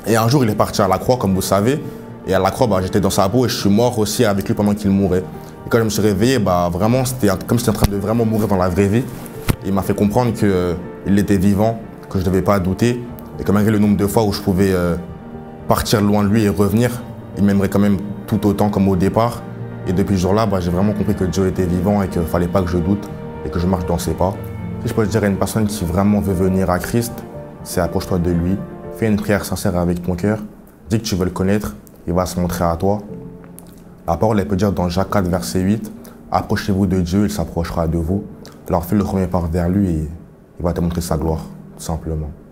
Et un jour, il est parti à la croix, comme vous savez. Et à la croix, j'étais dans sa peau et je suis mort aussi avec lui pendant qu'il mourait. Et quand je me suis réveillé, vraiment, c'était comme si j'étais en train de vraiment mourir dans la vraie vie. Et il m'a fait comprendre qu'il était vivant, que je ne devais pas douter. Et que malgré le nombre de fois où je pouvais partir loin de lui et revenir, il m'aimerait quand même tout autant comme au départ. Et depuis ce jour-là, j'ai vraiment compris que Dieu était vivant et qu'il ne fallait pas que je doute et que je marche dans ses pas. Si je peux dire à une personne qui vraiment veut venir à Christ, c'est approche-toi de lui, fais une prière sincère avec ton cœur, dis que tu veux le connaître, il va se montrer à toi. La parole, elle peut dire dans Jacques 4, verset 8, « Approchez-vous de Dieu, il s'approchera de vous. » Alors fais le premier pas vers lui et il va te montrer sa gloire, tout simplement.